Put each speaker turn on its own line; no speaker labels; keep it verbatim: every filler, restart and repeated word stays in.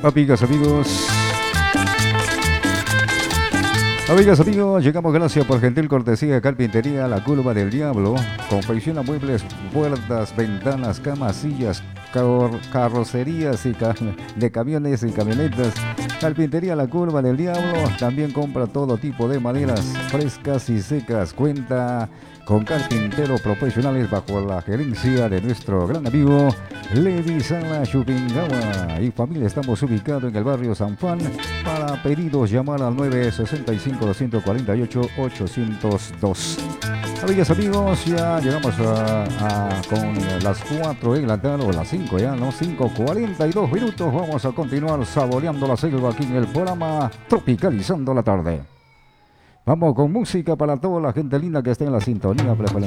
Amigas, amigos. Amigas, amigos, llegamos gracias por gentil cortesía de Carpintería La Curva del Diablo. Confecciona muebles, puertas, ventanas, camas, sillas, car carrocerías y ca de camiones y camionetas. Carpintería La Curva del Diablo también compra todo tipo de maderas frescas y secas. Cuenta con carpinteros profesionales bajo la gerencia de nuestro gran amigo Levi Sala Chupingawa y familia. Estamos ubicados en el barrio San Juan. Para pedidos llamar al nueve sesenta y cinco, doscientos cuarenta y ocho, ochocientos dos. Amigas, amigos, ya llegamos a, a con las cuatro en la tarde, o las cinco ya, ¿no? cinco cuarenta y dos minutos. Vamos a continuar saboreando la selva aquí en el programa Tropicalizando la Tarde. Vamos con música para toda la gente linda que está en la sintonía.